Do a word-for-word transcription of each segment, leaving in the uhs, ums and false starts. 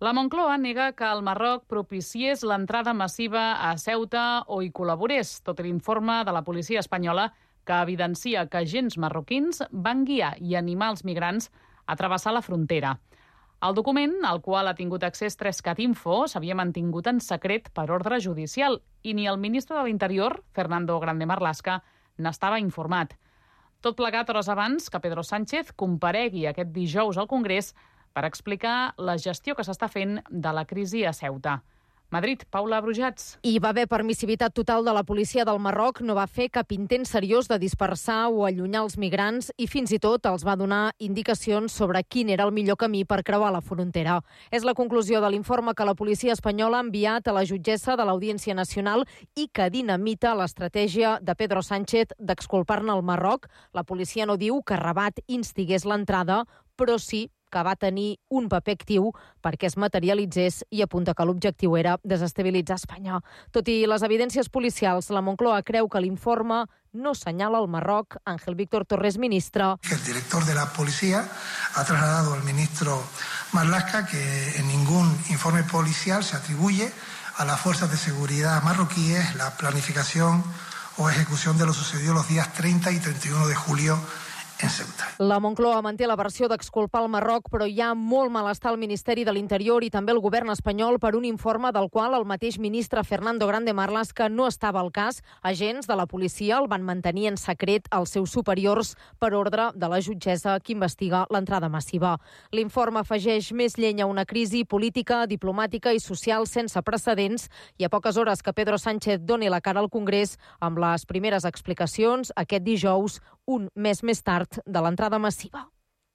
La Moncloa nega que el Marroc propiciés l'entrada massiva a Ceuta o hi col·laborés, tot i l'informe de la policia espanyola que evidencia que agents marroquins van guiar i animar els migrants a travessar la frontera. El document, al qual ha tingut accés Trescat Info, s'havia mantingut en secret per ordre judicial i ni el ministre de l'Interior, Fernando Grande Marlaska, n'estava informat. Tot plegat hores abans que Pedro Sánchez comparegui aquest dijous al Congrés per explicar la gestió que s'està fent de la crisi a Ceuta. Madrid, Paula Brujats. Hi va haver permissivitat total de la policia del Marroc, no va fer cap intent seriós de dispersar o allunyar els migrants i fins i tot els va donar indicacions sobre quin era el millor camí per creuar la frontera. És la conclusió de l'informe que la policia espanyola ha enviat a la jutgessa de l'Audiència Nacional i que dinamita l'estratègia de Pedro Sánchez d'exculpar-ne el Marroc. La policia no diu que Rabat instigués l'entrada, però sí que va tenir un paper actiu perquè es materialitzés i apunta que l'objectiu era desestabilitzar Espanya. Tot i les evidències policials, la Moncloa creu que l'informe no senyala el Marroc. Ángel Víctor Torres, ministre. El director de la policía ha trasladado al ministro Marlaska que en ningún informe policial se atribuye a las fuerzas de seguridad marroquíes la planificación o ejecución de lo sucedido los días treinta y treinta y uno de julio en Ceuta. La Moncloa manté la versió d'exculpar el Marroc, però hi ha molt malestar al Ministeri de l'Interior i també al govern espanyol per un informe del qual el mateix ministre Fernando Grande Marlaska no estava al cas. Agents de la policia el van mantenir en secret als seus superiors per ordre de la jutgessa que investiga l'entrada massiva. L'informe afegeix més llenya a una crisi política, diplomàtica i social sense precedents i a poques hores que Pedro Sánchez doni la cara al Congrés amb les primeres explicacions aquest dijous, un mes més tard de l'entrada massiva.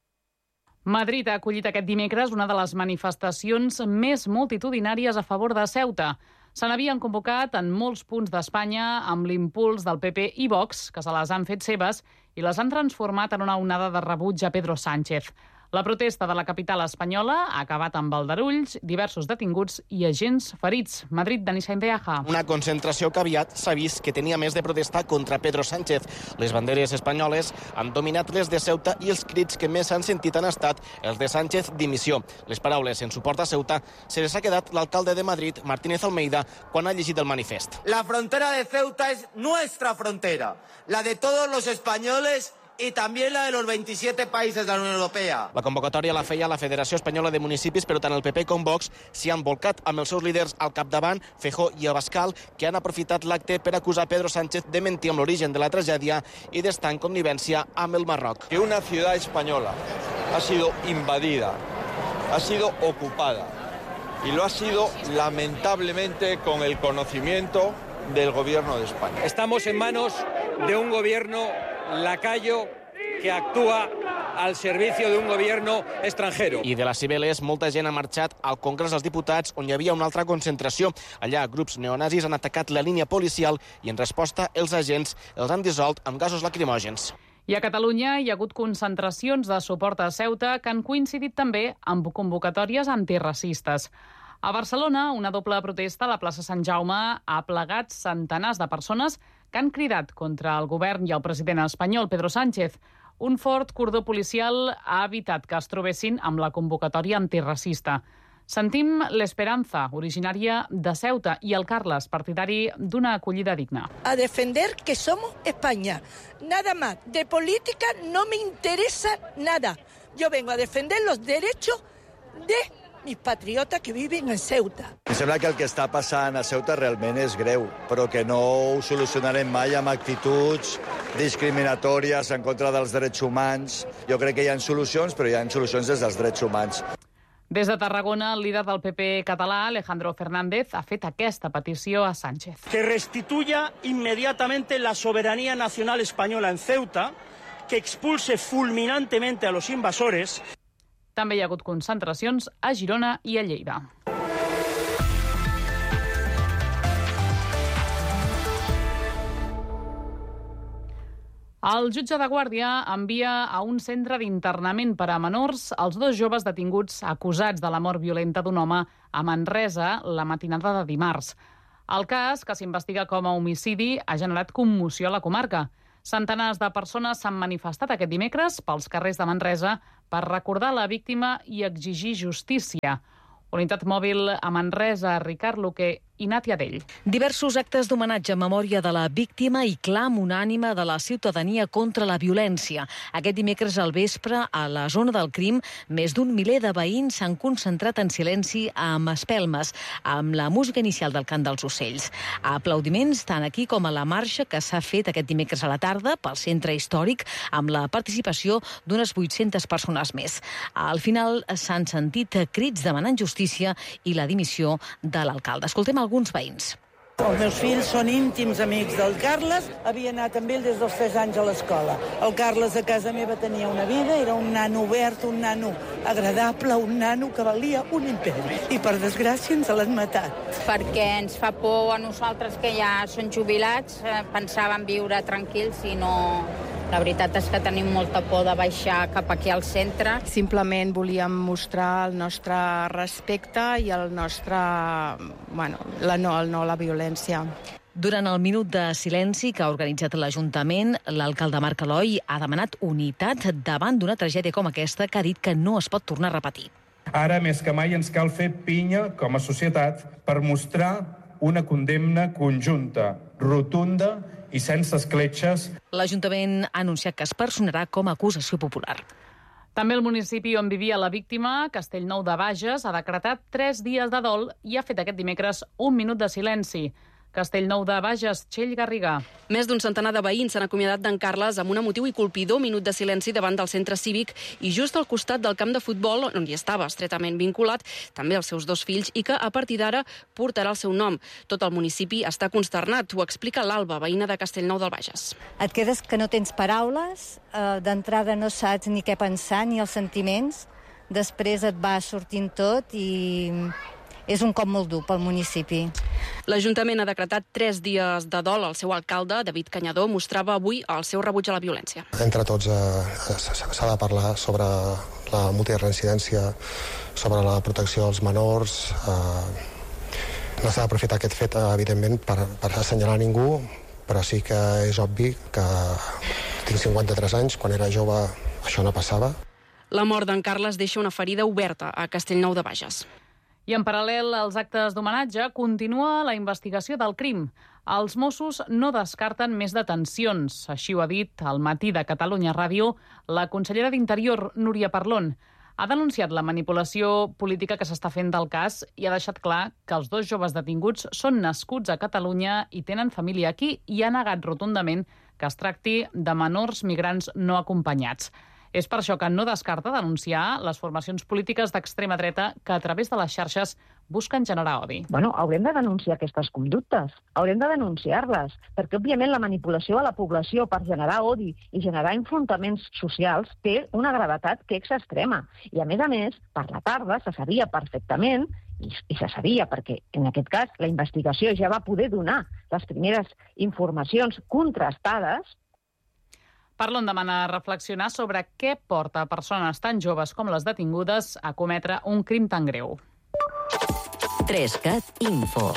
Madrid ha acollit aquest dimecres una de les manifestacions més multitudinàries a favor de Ceuta. Se n'havien convocat en molts punts d'Espanya amb l'impuls del P P i Vox, que se les han fet seves i les han transformat en una onada de rebuig a Pedro Sánchez. La protesta de la capital espanyola ha acabat amb aldarulls, diversos detinguts i agents ferits. Madrid, Denis Saindeaja. Una concentració que aviat s'ha vist que tenia més de protesta contra Pedro Sánchez. Les banderes espanyoles han dominat les de Ceuta i els crits que més s'han sentit han estat els de Sánchez dimissió. Les paraules en suport a Ceuta se les ha quedat l'alcalde de Madrid, Martínez Almeida, quan ha llegit el manifest. La frontera de Ceuta es nuestra frontera, la de todos los españoles y también la de los veintisiete países de la Unión Europea. La convocatòria la feia la Federació Espanyola de Municipis, però tant el P P com Vox s'hi han volcat amb els seus líders al capdavant, Feijóo i Abascal, que han aprofitat l'acte per acusar Pedro Sánchez de mentir amb l'origen de la tragèdia i d'estar en connivència amb el Marroc. Que una ciudad española ha sido invadida, ha sido ocupada y lo ha sido lamentablemente con el conocimiento del gobierno de España. Estamos en manos de un gobierno lacayo que actúa al servicio de un gobierno extranjero. I de les Cibeles, molta gent ha marxat al Congrés dels Diputats, on hi havia una altra concentració. Allà, grups neonazis han atacat la línia policial i, en resposta, els agents els han dissolt amb gasos lacrimògens. I a Catalunya hi ha hagut concentracions de suport a Ceuta que han coincidit també amb convocatòries antiracistes. A Barcelona, una doble protesta a la plaça Sant Jaume ha plegat centenars de persones que han cridat contra el govern i el president espanyol, Pedro Sánchez. Un fort cordó policial ha evitat que es trobessin amb la convocatòria antiracista. Sentim l'Esperanza, originària de Ceuta, i el Carles, partidari d'una acollida digna. A defender que somos España. Nada más. De política no me interesa nada. Yo vengo a defender los derechos de mis patriotes que viven en Ceuta. Em sembla que el que està passant a Ceuta realment és greu, però que no ho solucionarem mai amb actituds discriminatòries en contra dels drets humans. Jo crec que hi ha solucions, però hi ha solucions des dels drets humans. Des de Tarragona, el líder del P P català, Alejandro Fernández, ha fet aquesta petició a Sánchez. Que restituya inmediatamente la soberanía nacional española en Ceuta, que expulse fulminantemente a los invasores. També hi ha hagut concentracions a Girona i a Lleida. El jutge de Guàrdia envia a un centre d'internament per a menors els dos joves detinguts acusats de la mort violenta d'un home a Manresa la matinada de dimarts. El cas, que s'investiga com a homicidi, ha generat commoció a la comarca. Centenars de persones s'han manifestat aquest dimecres pels carrers de Manresa per recordar la víctima i exigir justícia. Unitat mòbil a Manresa, Ricard Luque i Nàtia Dell. Diversos actes d'homenatge en memòria de la víctima i clam unànime de la ciutadania contra la violència. Aquest dimecres al vespre, a la zona del crim, més d'un miler de veïns s'han concentrat en silenci amb espelmes, amb la música inicial del cant dels ocells. Aplaudiments tant aquí com a la marxa que s'ha fet aquest dimecres a la tarda pel centre històric, amb la participació d'unes vuit-centes persones més. Al final s'han sentit crits demanant justícia i la dimissió de l'alcalde. Escoltem alguns veïns. Els meus fills són íntims amics del Carles, havia anat amb ell des dels tres anys a l'escola. El Carles a casa meva tenia una vida, era un nano obert, un nano agradable, un nano que valia un imperi. I per desgràcia ens l'han matat. Perquè ens fa por a nosaltres que ja són jubilats, pensàvem viure tranquils i no... La veritat és que tenim molta por de baixar cap aquí al centre. Simplement volíem mostrar el nostre respecte i el nostre... Bueno, la no, el no a la violència. Durant el minut de silenci que ha organitzat l'Ajuntament, l'alcalde Marc Eloi ha demanat unitat davant d'una tragèdia com aquesta que ha dit que no es pot tornar a repetir. Ara, més que mai, ens cal fer pinya com a societat per mostrar una condemna conjunta, rotunda i sense escletxes. L'Ajuntament ha anunciat que es personarà com a acusació popular. També el municipi on vivia la víctima, Castellnou de Bages, ha decretat tres dies de dol i ha fet aquest dimecres un minut de silenci. Castellnou de Bages, Txell Garrigà. Més d'un centenar de veïns s'han acomiadat d'en Carles amb un emotiu i colpidor minut de silenci davant del centre cívic i just al costat del camp de futbol on hi estava estretament vinculat també els seus dos fills i que a partir d'ara portarà el seu nom. Tot el municipi està consternat, ho explica l'Alba, veïna de Castellnou del Bages. Et quedes que no tens paraules, eh, d'entrada no saps ni què pensar ni els sentiments, després et va sortint tot i... és un cop molt dur pel municipi. L'Ajuntament ha decretat tres dies de dol. El seu alcalde, David Canyadó, mostrava avui el seu rebuig a la violència. Entre tots eh, s'ha de parlar sobre la multireincidència, sobre la protecció dels menors. Eh, no s'ha d'aprofitar aquest fet, evidentment, per, per assenyalar ningú, però sí que és obvi que tinc cinquanta-tres anys, quan era jove això no passava. La mort d'en Carles deixa una ferida oberta a Castellnou de Bages. I en paral·lel als actes d'homenatge continua la investigació del crim. Els Mossos no descarten més detencions. Així ho ha dit al Matí de Catalunya Ràdio la consellera d'Interior, Núria Parlon. Ha denunciat la manipulació política que s'està fent del cas i ha deixat clar que els dos joves detinguts són nascuts a Catalunya i tenen família aquí i ha negat rotundament que es tracti de menors migrants no acompanyats. És per això que no descarta denunciar les formacions polítiques d'extrema dreta que a través de les xarxes busquen generar odi. Bueno, haurem de denunciar aquestes conductes, haurem de denunciar-les, perquè òbviament la manipulació de la població per generar odi i generar enfrontaments socials té una gravetat que és extrema. I a més a més, per la tarda se sabia perfectament, i, i se sabia perquè en aquest cas la investigació ja va poder donar les primeres informacions contrastades. Parlon demana reflexionar sobre què porta persones tan joves com les detingudes a cometre un crim tan greu. Trescat Info.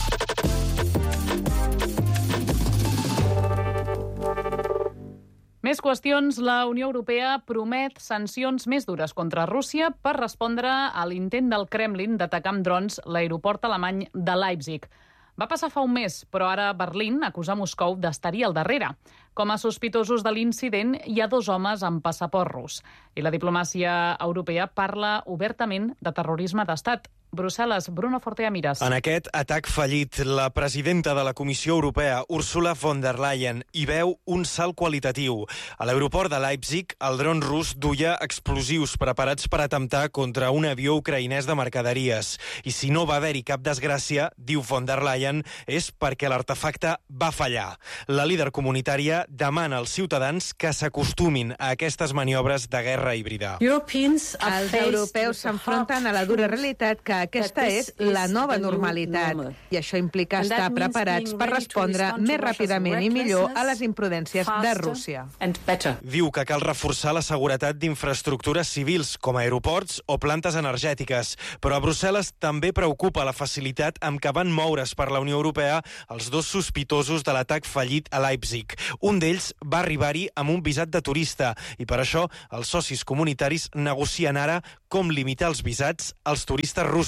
Més qüestions. La Unió Europea promet sancions més dures contra Rússia per respondre a l'intent del Kremlin d'atacar amb drons l'aeroport alemany de Leipzig. Va passar fa un mes, però ara Berlín acusa Moscou d'estar-hi al darrere. Com a sospitosos de l'incident, hi ha dos homes amb passaport rus. I la diplomàcia europea parla obertament de terrorisme d'estat. Brussel·les, Bruno Fortea Miras. En aquest atac fallit, la presidenta de la Comissió Europea, Ursula von der Leyen, hi veu un salt qualitatiu. A l'aeroport de Leipzig, el dron rus duia explosius preparats per atemptar contra un avió ucraïnès de mercaderies. I si no va haver-hi cap desgràcia, diu von der Leyen, és perquè l'artefacte va fallar. La líder comunitària demana als ciutadans que s'acostumin a aquestes maniobres de guerra híbrida. Els europeus s'enfronten a la dura realitat que aquesta és la nova normalitat i això implica estar preparats per respondre més ràpidament i millor a les imprudències de Rússia. Diu que cal reforçar la seguretat d'infraestructures civils com aeroports o plantes energètiques, però a Brussel·les també preocupa la facilitat amb què van moure's per la Unió Europea els dos sospitosos de l'atac fallit a Leipzig. Un d'ells va arribar-hi amb un visat de turista i per això els socis comunitaris negocien ara com limitar els visats als turistes russos.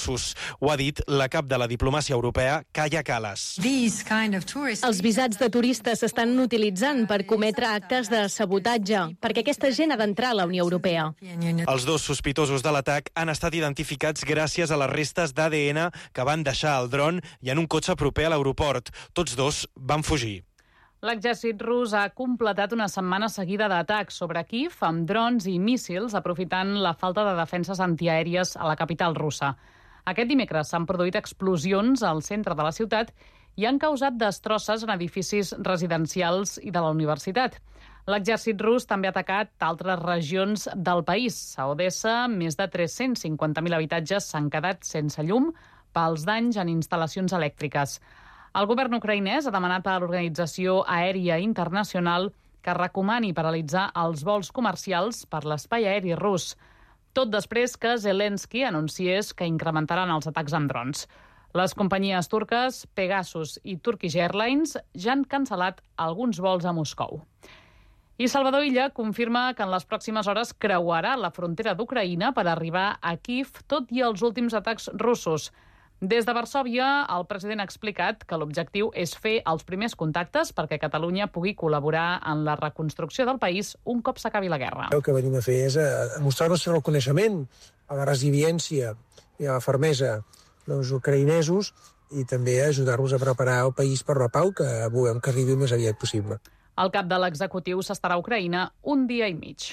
russos. Ho ha dit la cap de la diplomàcia europea, Kaja Kallas. Els visats de turistes s'estan utilitzant per cometre actes de sabotatge, perquè aquesta gent ha d'entrar a la Unió Europea. Els dos sospitosos de l'atac han estat identificats gràcies a les restes d'A D N que van deixar al dron i en un cotxe proper a l'aeroport. Tots dos van fugir. L'exèrcit rus ha completat una setmana seguida d'atacs sobre Kíev amb drons i míssils, aprofitant la falta de defenses antiaèries a la capital russa. Aquest dimecres s'han produït explosions al centre de la ciutat i han causat destrosses en edificis residencials i de la universitat. L'exèrcit rus també ha atacat altres regions del país. A Odessa, més de tres-cents cinquanta mil habitatges s'han quedat sense llum pels danys en instal·lacions elèctriques. El govern ucraïnès ha demanat a l'Organització Aèria Internacional que recomani paralitzar els vols comercials per l'espai aeri rus, tot després que Zelensky anunciés que incrementaran els atacs amb drons. Les companyies turques Pegasus i Turkish Airlines ja han cancel·lat alguns vols a Moscou. I Salvador Illa confirma que en les pròximes hores creuarà la frontera d'Ucraïna per arribar a Kíev, tot i els últims atacs russos. Des de Varsòvia, el president ha explicat que l'objectiu és fer els primers contactes perquè Catalunya pugui col·laborar en la reconstrucció del país un cop s'acabi la guerra. El que venim a fer és a mostrar el nostre reconeixement a la resiliència i a la fermesa dels ucraïnesos i també ajudar-los a preparar el país per la pau que volem que arribi el més aviat possible. El cap de l'executiu s'estarà a Ucraïna un dia i mig.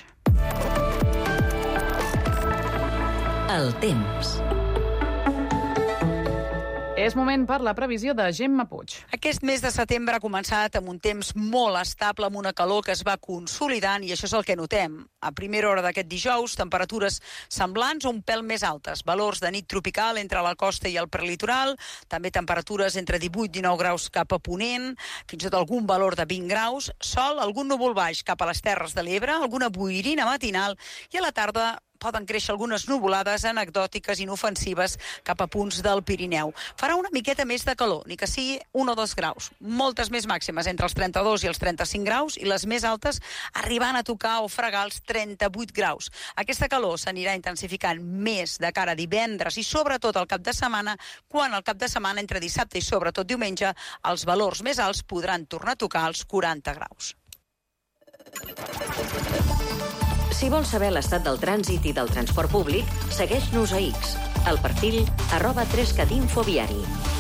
El temps. És moment per la previsió de Gemma Puig. Aquest mes de setembre ha començat amb un temps molt estable, amb una calor que es va consolidant, i això és el que notem. A primera hora d'aquest dijous, temperatures semblants o un pèl més altes. Valors de nit tropical entre la costa i el prelitoral, també temperatures entre divuit i dinou graus cap a ponent, fins i tot algun valor de vint graus, sol, algun núvol baix cap a les Terres de l'Ebre, alguna boirina matinal, i a la tarda poden créixer algunes nuvolades anecdòtiques inofensives cap a punts del Pirineu. Farà una miqueta més de calor, ni que sigui un o dos graus. Moltes més màximes entre els trenta-dos i els trenta-cinc graus i les més altes arribant a tocar o fregar els trenta-vuit graus. Aquesta calor s'anirà intensificant més de cara a divendres i sobretot al cap de setmana, quan al cap de setmana entre dissabte i sobretot diumenge els valors més alts podran tornar a tocar els quaranta graus. Si vols saber l'estat del trànsit i del transport públic, segueix-nos a X, al perfil arroba trescat infoviari.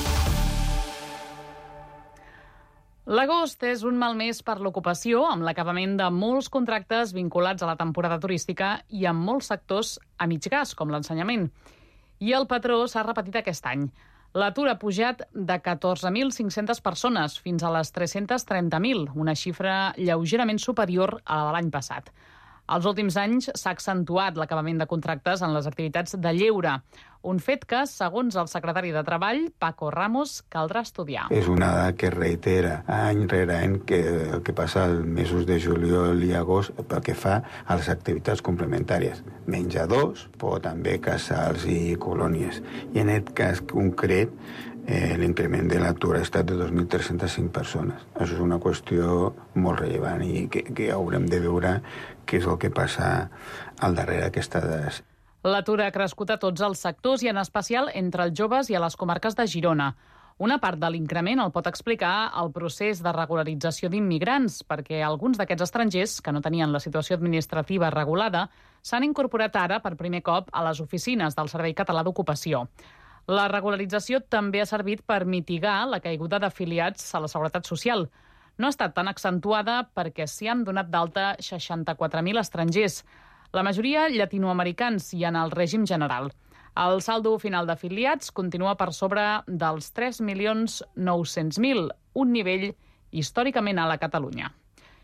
L'agost és un mal mes per l'ocupació, amb l'acabament de molts contractes vinculats a la temporada turística i amb molts sectors a mig gas, com l'ensenyament. I el patró s'ha repetit aquest any. L'atur ha pujat de catorze mil cinc-centes persones fins a les tres-cents trenta mil, una xifra lleugerament superior a la de l'any passat. Els últims anys s'ha accentuat l'acabament de contractes en les activitats de lleure, un fet que, segons el secretari de Treball, Paco Ramos, caldrà estudiar. És una dada que reitera any rere any que el que passa els mesos de juliol i agost pel que fa a les activitats complementàries. Menjadors, però també casals i colònies. I en aquest cas concret, eh, l'increment de l'atur ha estat de dos mil tres-cents cinc persones. Això és una qüestió molt rellevant i que, que haurem de veure què és el que passa al darrere d'aquestes dades. L'atur ha crescut a tots els sectors i en especial entre els joves i a les comarques de Girona. Una part de l'increment el pot explicar el procés de regularització d'immigrants, perquè alguns d'aquests estrangers, que no tenien la situació administrativa regulada, s'han incorporat ara per primer cop a les oficines del Servei Català d'Ocupació. La regularització també ha servit per mitigar la caiguda d'afiliats a la Seguretat Social. No ha estat tan accentuada perquè s'hi han donat d'alta seixanta-quatre mil estrangers, la majoria llatinoamericans i en el règim general. El saldo final d'afiliats continua per sobre dels tres milions nou-cents mil, un nivell històricament alt a Catalunya.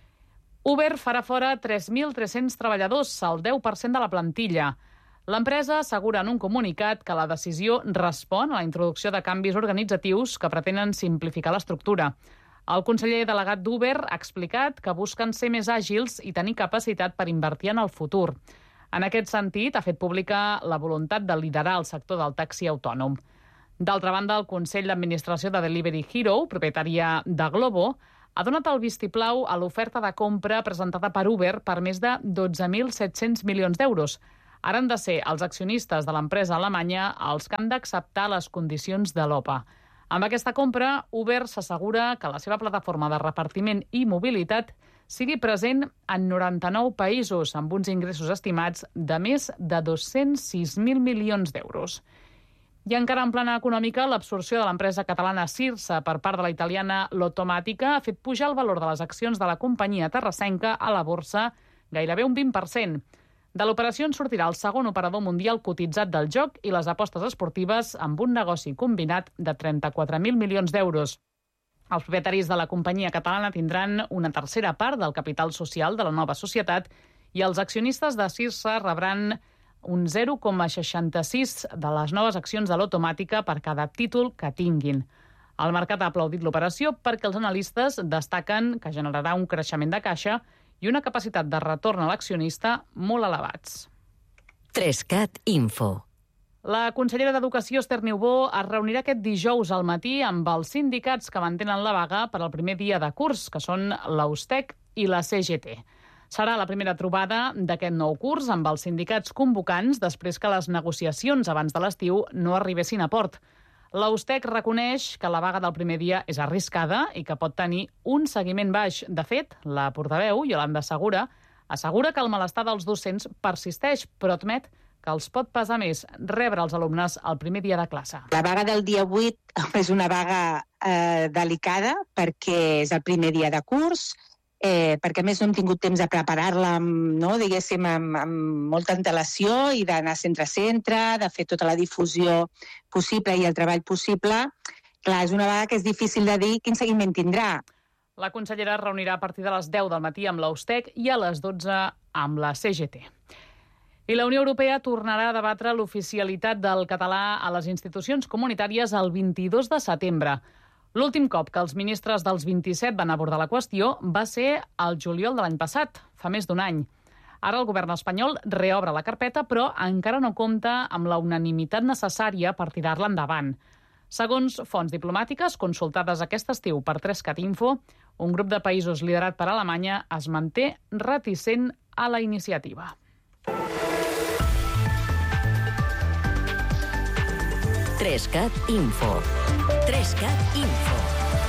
Uber farà fora tres mil tres-cents treballadors, el deu per cent de la plantilla. L'empresa assegura en un comunicat que la decisió respon a la introducció de canvis organitzatius que pretenen simplificar l'estructura. El conseller delegat d'Uber ha explicat que busquen ser més àgils i tenir capacitat per invertir en el futur. En aquest sentit, ha fet pública la voluntat de liderar el sector del taxi autònom. D'altra banda, el Consell d'Administració de Delivery Hero, propietària de Glovo, ha donat el vistiplau a l'oferta de compra presentada per Uber per més de dotze mil set-cents milions d'euros. Ara han de ser els accionistes de l'empresa alemanya els que han d'acceptar les condicions de l'O P A. Amb aquesta compra, Uber s'assegura que la seva plataforma de repartiment i mobilitat sigui present en noranta-nou països, amb uns ingressos estimats de més de dos-cents sis mil milions d'euros. I encara en plana econòmica, l'absorció de l'empresa catalana Cirsa per part de la italiana Lottomatica ha fet pujar el valor de les accions de la companyia terrassenca a la borsa gairebé un vint per cent. De l'operació en sortirà el segon operador mundial cotitzat del joc i les apostes esportives amb un negoci combinat de trenta-quatre mil milions d'euros. Els propietaris de la companyia catalana tindran una tercera part del capital social de la nova societat i els accionistes de Cirsa rebran un zero coma seixanta-sis de les noves accions de l'Automàtica per cada títol que tinguin. El mercat ha aplaudit l'operació perquè els analistes destaquen que generarà un creixement de caixa i una capacitat de retorn a l'accionista molt elevats. Trescat Info. La consellera d'Educació, Esther Niubó, es reunirà aquest dijous al matí amb els sindicats que mantenen la vaga per al primer dia de curs, que són la U S T E C i la C G T. Serà la primera trobada d'aquest nou curs amb els sindicats convocants després que les negociacions abans de l'estiu no arribessin a port. La U S T E C reconeix que la vaga del primer dia és arriscada i que pot tenir un seguiment baix. De fet, la portaveu, Iolanda Segura, assegura que el malestar dels docents persisteix, però admet que els pot pesar més rebre els alumnes el primer dia de classe. La vaga del dia vuit és una vaga eh, delicada perquè és el primer dia de curs, eh, perquè a més no hem tingut temps de preparar-la, no, diguéssim, amb, amb molta antelació i d'anar centre a centre, de fer tota la difusió possible i el treball possible. Clar, és una vaga que és difícil de dir quin seguiment tindrà. La consellera es reunirà a partir de les deu del matí amb la U S T E C i a les dotze amb la C G T. I la Unió Europea tornarà a debatre l'oficialitat del català a les institucions comunitàries el vint-i-dos de setembre. L'últim cop que els ministres dels vint-i-set van abordar la qüestió va ser el juliol de l'any passat, fa més d'un any. Ara el govern espanyol reobre la carpeta, però encara no compta amb la unanimitat necessària per tirar-la endavant. Segons fonts diplomàtiques consultades aquest estiu per Trescat Info, un grup de països liderat per Alemanya es manté reticent a la iniciativa. Trescat Info. Trescat Info.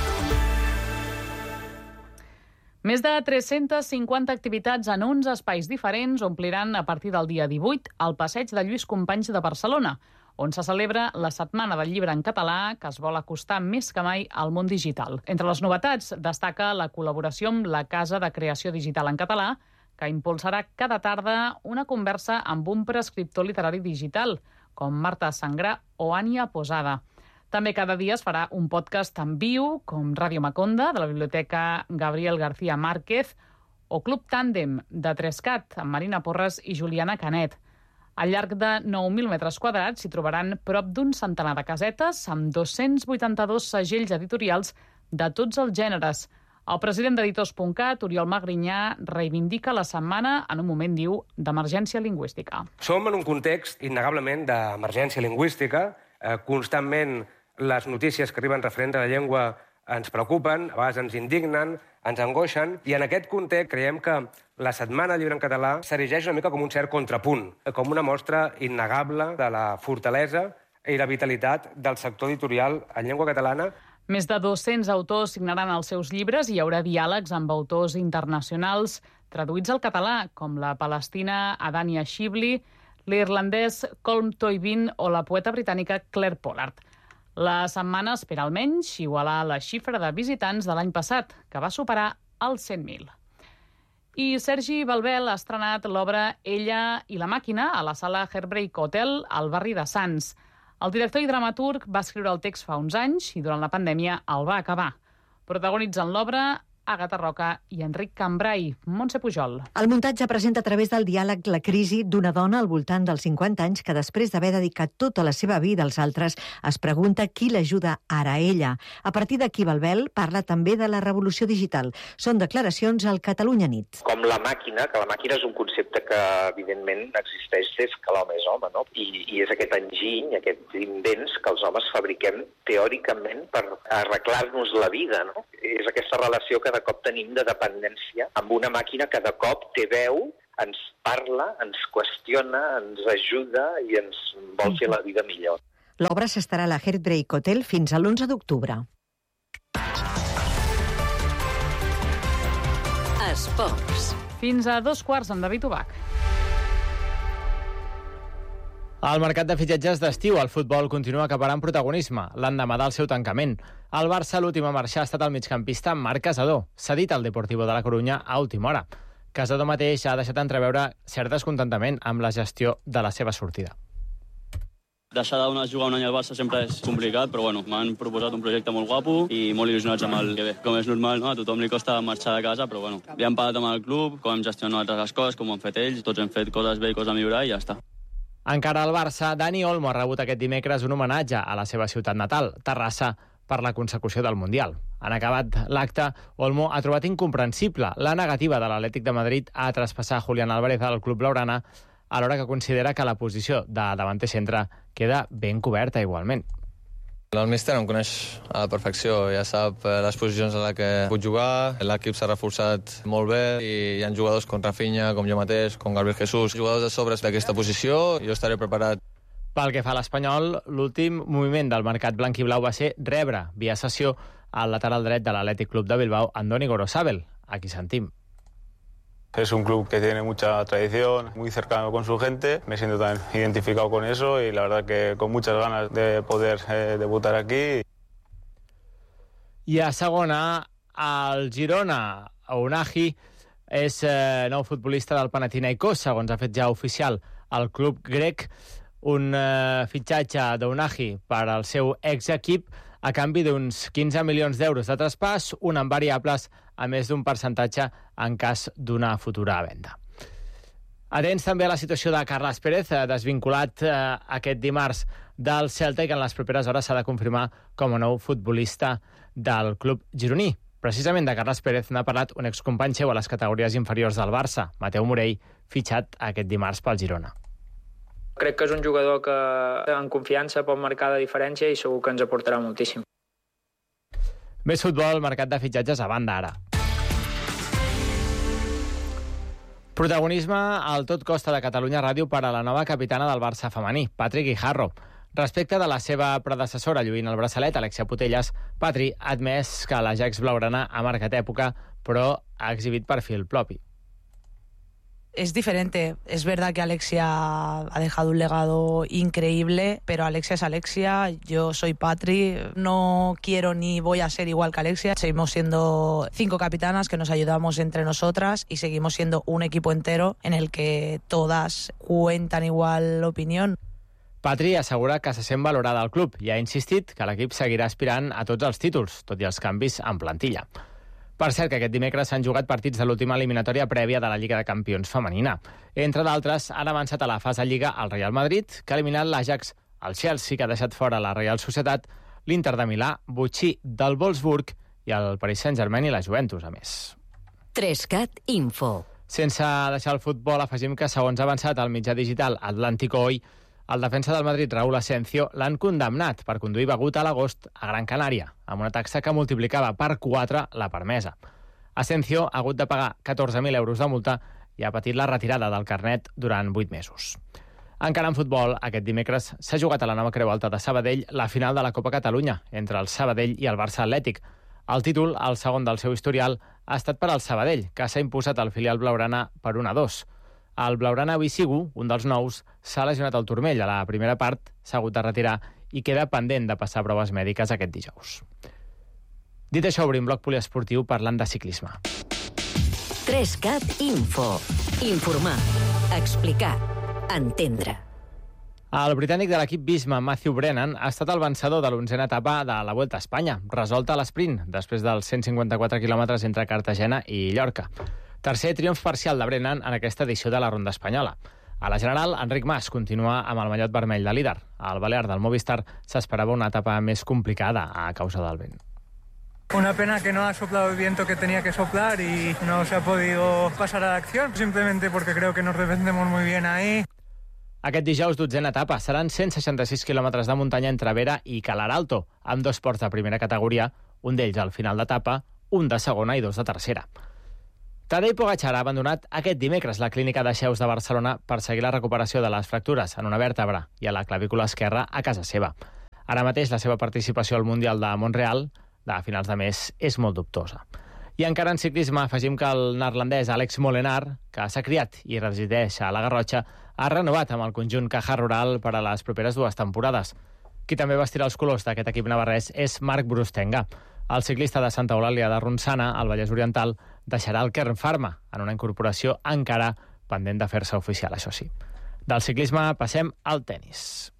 Més de tres-centes cinquanta activitats en onze espais diferents ompliran a partir del dia divuit el passeig de Lluís Companys de Barcelona, on se celebra la Setmana del Llibre en Català, que es vol acostar més que mai al món digital. Entre les novetats destaca la col·laboració amb la Casa de Creació Digital en Català, que impulsarà cada tarda una conversa amb un prescriptor literari digital, com Marta Sangrà o Ània Posada. També cada dia es farà un podcast en viu, com Ràdio Maconda, de la Biblioteca Gabriel García Márquez, o Club Tàndem, de Trescat, amb Marina Porres i Juliana Canet. Al llarg de nou mil metres quadrats s'hi trobaran prop d'un centenar de casetes amb dos-cents vuitanta-dos segells editorials de tots els gèneres. El president d'Editors punt cat, Oriol Magrinyà, reivindica la setmana en un moment, diu, d'emergència lingüística. Som en un context, innegablement, d'emergència lingüística. Eh, constantment les notícies que arriben referents a la llengua ens preocupen, a vegades ens indignen, ens angoixen, i en aquest context creiem que la Setmana del Llibre en Català s'erigeix una mica com un cert contrapunt, com una mostra innegable de la fortalesa i la vitalitat del sector editorial en llengua catalana. Més de dos-cents autors signaran els seus llibres i hi haurà diàlegs amb autors internacionals traduïts al català, com la palestina Adania Shibli, l'irlandès Colm Toibin o la poeta britànica Claire Pollard. La setmana espera almenys igualar la xifra de visitants de l'any passat, que va superar els cent mil. I Sergi Balbel ha estrenat l'obra Ella i la màquina a la sala Heartbreak Hotel al barri de Sants. El director i dramaturg va escriure el text fa uns anys i durant la pandèmia el va acabar. Protagonitzen l'obra Àgata Roca i Enric Cambrai. Montse Pujol. El muntatge presenta a través del diàleg la crisi d'una dona al voltant dels cinquanta anys que després d'haver dedicat tota la seva vida als altres es pregunta qui l'ajuda ara a ella. A partir d'aquí Balbel parla també de la revolució digital. Són declaracions al Catalunya Nit. Com la màquina, que la màquina és un concepte que evidentment existeix des que l'home és home, no? I, i és aquest enginy, aquests invents que els homes fabriquem teòricament per arreglar-nos la vida, no? És aquesta relació que de cop tenim de dependència amb una màquina que de cop té veu, ens parla, ens qüestiona, ens ajuda i ens vol fer la vida millor. L'obra s'estarà a la Heartbreak Hotel fins a l'onze d'octubre. Esports. Fins a dos quarts amb David Ubach. Al mercat de fitxatges d'estiu, el futbol continua acaparant protagonisme, l'endemà del seu tancament. Al Barça, l'últim a marxar ha estat el migcampista Marc Casadó, cedit al Deportivo de la Corunya a última hora. Casadó mateix ha deixat entreveure cert descontentament amb la gestió de la seva sortida. Deixar de jugar un any al Barça sempre és complicat, però bueno, m'han proposat un projecte molt guapo i molt il·lusionats amb el que ve. Com és normal, no? A tothom li costa marxar de casa, però bueno, li han pagat amb el club, com hem gestionat les coses, com ho han fet ells, tots hem fet coses bé i coses a millorar i ja està. Encara al Barça, Dani Olmo ha rebut aquest dimecres un homenatge a la seva ciutat natal, Terrassa, per la consecució del Mundial. En acabat l'acte, Olmo ha trobat incomprensible la negativa de l'Atlètic de Madrid a traspassar Julián Álvarez al club blaugrana, alhora que considera que la posició de davanter centre queda ben coberta igualment. El míster em coneix a la perfecció, ja sap les posicions en les que puc jugar, l'equip s'ha reforçat molt bé i hi ha jugadors com Rafinha, com jo mateix, com Gabriel Jesús, jugadors de sobres d'aquesta posició, jo estaré preparat. Pel que fa a l'Espanyol, l'últim moviment del mercat blanc-i-blau va ser rebre, via sessió, al lateral dret de l'Atlètic Club de Bilbao, Andoni Gorosabel. Aquí sentim. Es un club que tiene mucha tradición, muy cercano con su gente. Me siento tan identificado con eso y la verdad que con muchas ganas de poder eh, debutar aquí. I a segona, el Girona, Ounahi, és eh, nou futbolista del Panathinaikos, segons ha fet ja oficial el club grec, un eh, fitxatge d'Ounahi per al seu exequip a canvi d'uns quinze milions d'euros de traspàs, un en variables, a més d'un percentatge en cas d'una futura venda. Atents també a la situació de Carles Pérez, desvinculat eh, aquest dimarts del Celta i que en les properes hores s'ha de confirmar com a nou futbolista del club gironí. Precisament de Carles Pérez n'ha parlat un excompany seu a les categories inferiors del Barça, Mateu Morell, fitxat aquest dimarts pel Girona. Crec que és un jugador que en confiança pot marcar la diferència i segur que ens aportarà moltíssim. Més futbol, mercat de fitxatges a banda ara. Protagonisme al Tot Costa de Catalunya Ràdio per a la nova capitana del Barça femení, Patri Guijarro. Respecte de la seva predecessora lluint el braçalet, Alexia Putellas, Patri ha admès que l'Ajax blaugrana ha marcat època, però ha exhibit perfil propi. Es diferente. Es verdad que Alexia ha dejado un legado increíble, pero Alexia es Alexia, yo soy Patri, no quiero ni voy a ser igual que Alexia. Seguimos siendo cinco capitanas que nos ayudamos entre nosotras y seguimos siendo un equipo entero en el que todas cuentan igual opinión. Patri assegura que se sent valorada al club i ha insistit que l'equip seguirà aspirant a tots els títols, tot i els canvis en plantilla. Per cert, que aquest dimecres s'han jugat partits de l'última eliminatòria prèvia de la Lliga de Campions femenina. Entre d'altres, han avançat a la fase Lliga el Real Madrid, que ha eliminat l'Ajax, el Chelsea, que ha deixat fora la Real Societat, l'Inter de Milà, Butxí del Wolfsburg i el Paris Saint-Germain i la Juventus, a més. Trescat Info. Sense deixar el futbol, afegim que, segons ha avançat el mitjà digital Atlántico Hoy, el defensa del Madrid, Raúl Asensio, l'han condemnat per conduir begut a l'agost a Gran Canària, amb una taxa que multiplicava per quatre la permesa. Asensio ha hagut de pagar catorze mil euros de multa i ha patit la retirada del carnet durant vuit mesos. Encara en futbol, aquest dimecres s'ha jugat a la nova Creu Alta de Sabadell la final de la Copa Catalunya entre el Sabadell i el Barça Atlètic. El títol, el segon del seu historial, ha estat per al Sabadell, que s'ha imposat al filial blaugrana per un a dos. El blaugrana Bisigu, un dels nous, s'ha lesionat al turmell. A la primera part s'ha hagut de retirar i queda pendent de passar proves mèdiques aquest dijous. Dit això, obrim bloc poliesportiu parlant de ciclisme. Trescat Info. Informar. Explicar. Entendre. El britànic de l'equip Visma, Matthew Brennan, ha estat el vencedor de l'onzena etapa de la Vuelta a Espanya, resolta a l'esprint, després dels cent cinquanta-quatre quilòmetres entre Cartagena i Llorca. Tercer triomf parcial de Brennan en aquesta edició de la Ronda Espanyola. A la general, Enric Mas continua amb el mallot vermell de líder. Al Balear del Movistar s'esperava una etapa més complicada a causa del vent. Una pena que no ha soplado el viento que tenía que soplar y no se ha podido pasar a la acción, simplemente porque creo que nos defendemos muy bien ahí. Aquest dijous, dotzena etapa, seran cent seixanta-sis quilòmetres de muntanya entre Vera i Calaralto, amb dos ports de primera categoria, un d'ells al final d'etapa, un de segona i dos de tercera. Tadej Pogačar ha abandonat aquest dimecres la clínica de Xeus de Barcelona per seguir la recuperació de les fractures en una vèrtebra i a la clavícula esquerra a casa seva. Ara mateix la seva participació al Mundial de Montreal de finals de mes és molt dubtosa. I encara en ciclisme afegim que el neerlandès Alex Molenaar, que s'ha criat i resideix a la Garrotxa, ha renovat amb el conjunt Caja Rural per a les properes dues temporades. Qui també vestirà els colors d'aquest equip navarrès és Marc Brustenga. El ciclista de Santa Eulàlia de Ronçana, al Vallès Oriental, deixarà el Kern Pharma en una incorporació encara pendent de fer-se oficial, això sí. Del ciclisme passem al tennis.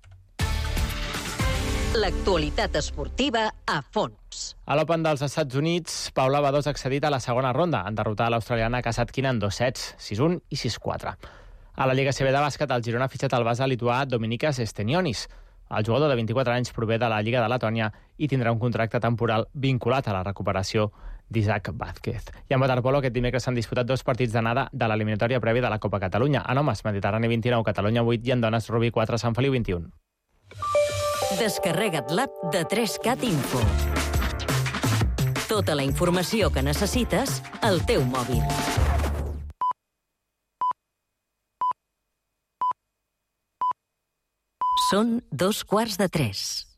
L'actualitat esportiva a fons. A l'Open dels Estats Units, Paula Badosa ha accedit a la segona ronda en derrotar l'australiana Kasatkina en dos sets, sis un i sis quatre. A la Lliga C B de bàsquet, el Girona ha fitxat el base lituà Dominikas Stenionis. El jugador de vint-i-quatre anys prové de la Lliga de Letònia i tindrà un contracte temporal vinculat a la recuperació d'Isaac Vázquez. I en waterpolo aquest dimecres s'han disputat dos partits d'anada de l'eliminatòria prèvia de la Copa Catalunya. En homes, Mediterrani vint-i-nou, Catalunya vuit i en dones, Rubí quatre, Sant Feliu vint-i-un. Descarrega't l'app de tres cat Info. Tota la informació que necessites al teu mòbil. Són dos quarts de tres.